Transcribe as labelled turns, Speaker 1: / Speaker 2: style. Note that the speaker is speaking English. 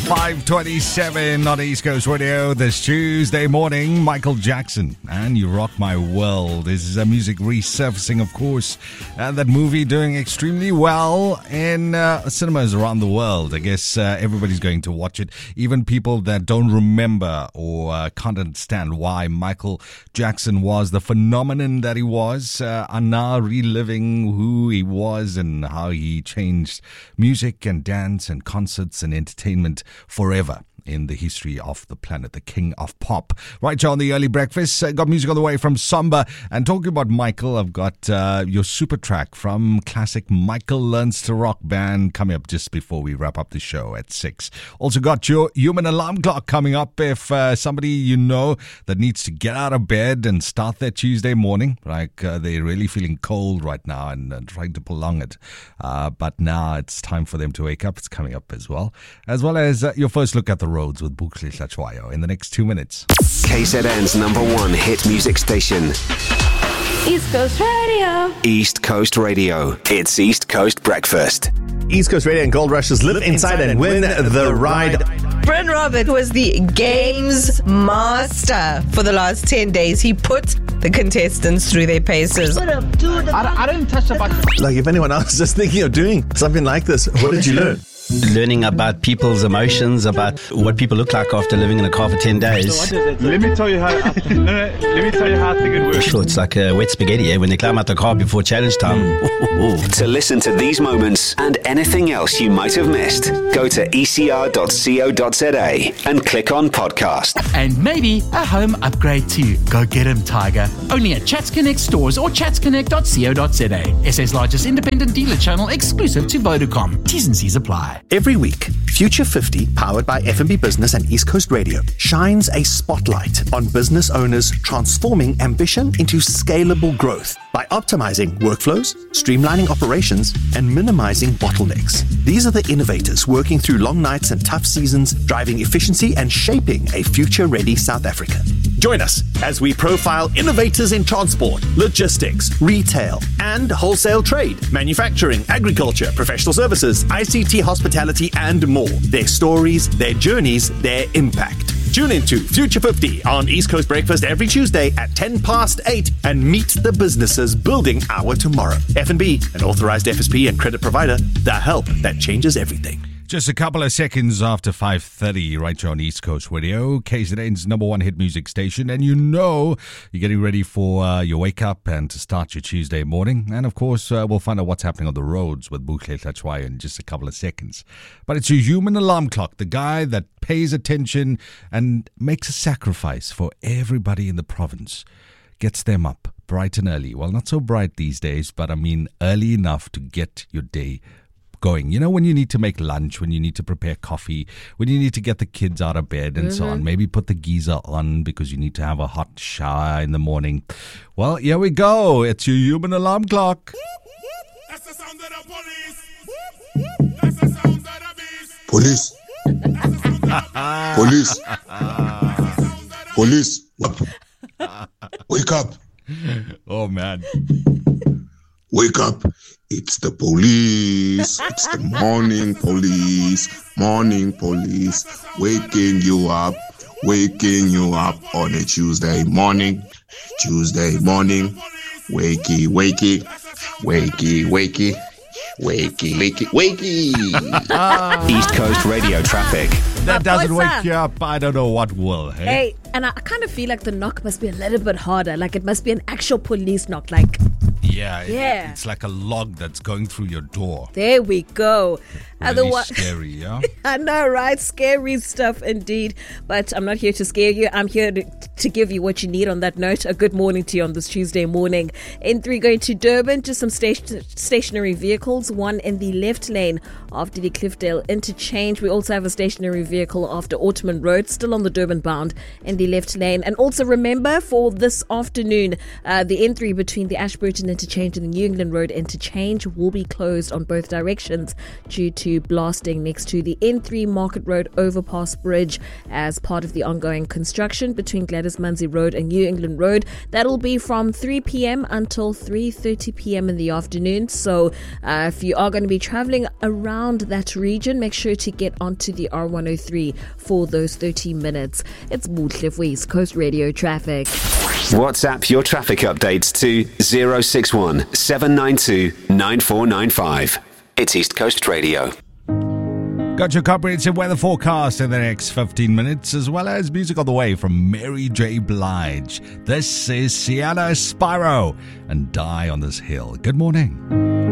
Speaker 1: 5:27 on East Coast Radio this Tuesday morning. Michael Jackson and You Rock My World. This is a music resurfacing, of course. That movie doing extremely well in cinemas around the world. I guess everybody's going to watch it. Even people that don't remember or can't understand why Michael Jackson was the phenomenon that he was are now reliving who he was and how he changed music and dance and concerts and entertainment forever in the history of the planet, the king of pop. Right here on the early breakfast, got music on the way from Samba. And talking about Michael, I've got your super track from classic Michael Learns to Rock band coming up just before we wrap up the show at 6. Also got your human alarm clock coming up if somebody you know that needs to get out of bed and start their Tuesday morning, like they're really feeling cold right now and trying to prolong it. But now it's time for them to wake up. It's coming up as well as your first look at the roads with Buhle Hlachwayo in the next 2 minutes.
Speaker 2: KZN's #1 hit music station.
Speaker 3: East Coast Radio.
Speaker 2: East Coast Radio. It's East Coast Breakfast.
Speaker 4: East Coast Radio and Gold Rushers live inside and win the ride.
Speaker 5: Bryn Robert was the games master for the last 10 days. He put the contestants through their paces.
Speaker 6: I didn't touch the button.
Speaker 4: Like if anyone else is just thinking of doing something like this, what did you learn?
Speaker 7: Learning about people's emotions, about what people look like after living in a car for 10 days.
Speaker 6: Let me tell you how I think it works.
Speaker 7: Sure, it's like a wet spaghetti when they climb out the car before challenge time.
Speaker 2: To listen to these moments and anything else you might have missed, go to ecr.co.za and click on podcast.
Speaker 8: And maybe a home upgrade too. Go get him, Tiger. Only at Chats Connect stores or chatsconnect.co.za. SA's largest independent dealer channel exclusive to Vodacom. T's and C's apply.
Speaker 4: Every week, Future 50, powered by F&B Business and East Coast Radio, shines a spotlight on business owners transforming ambition into scalable growth by optimizing workflows, streamlining operations, and minimizing bottlenecks. These are the innovators working through long nights and tough seasons, driving efficiency and shaping a future-ready South Africa. Join us as we profile innovators in transport, logistics, retail, and wholesale trade, manufacturing, agriculture, professional services, ICT, hospitality, and more. Their stories, their journeys, their impact. Tune into Future 50 on East Coast Breakfast every Tuesday at 8:10 and meet the businesses building our tomorrow. F&B, an authorized FSP and credit provider, the help that changes everything.
Speaker 1: Just a couple of seconds after 5:30, right here on East Coast Radio, KZN's #1 hit music station. And you know you're getting ready for your wake up and to start your Tuesday morning. And of course, we'll find out what's happening on the roads with Buhle Hlachwayo in just a couple of seconds. But it's your human alarm clock, the guy that pays attention and makes a sacrifice for everybody in the province. Gets them up bright and early. Well, not so bright these days, but I mean early enough to get your day going. You know, when you need to make lunch, when you need to prepare coffee, when you need to get the kids out of bed and so on, maybe put the geyser on because you need to have a hot shower in the morning. Well, here we go. It's your human alarm clock.
Speaker 9: That's the sound of the police. That's the sound of the beast. Police. Police. Wake up.
Speaker 1: Oh, man.
Speaker 9: Wake up. It's the police. It's the morning police. Morning police. Waking you up on a Tuesday morning. Tuesday morning. Wakey, wakey. Wakey, wakey. Wakey, wakey, wakey.
Speaker 2: East Coast Radio traffic.
Speaker 1: That doesn't wake you up. I don't know what will.
Speaker 3: Hey, and I kind of feel like the knock must be a little bit harder. Like it must be an actual police knock. Like,
Speaker 1: yeah. It's like a log that's going through your door.
Speaker 3: There we go.
Speaker 1: Really
Speaker 3: Otherwise,
Speaker 1: scary, yeah?
Speaker 3: I know, right? Scary stuff indeed. But I'm not here to scare you. I'm here to give you what you need on that note. A good morning to you on this Tuesday morning. N3 going to Durban, just some stationary vehicles. One in the left lane after the Cliffdale interchange. We also have a stationary vehicle after Ottoman Road, still on the Durban bound in the left lane. And also remember for this afternoon, the N3 between the Ashburton and interchange and the New England Road interchange will be closed on both directions due to blasting next to the N3 Market Road overpass bridge as part of the ongoing construction between Gladys Munzi Road and New England Road. That'll be from 3 p.m. until 3:30 p.m. in the afternoon. So if you are going to be traveling around that region, make sure to get onto the R103 for those 30 minutes. It's Buhle for East Coast Radio Traffic.
Speaker 2: WhatsApp your traffic updates to 061 792 9495. It's East Coast Radio.
Speaker 1: Got your comprehensive weather forecast in the next 15 minutes, as well as music on the way from Mary J. Blige. This is Sienna Spyro and Die on This Hill. Good morning.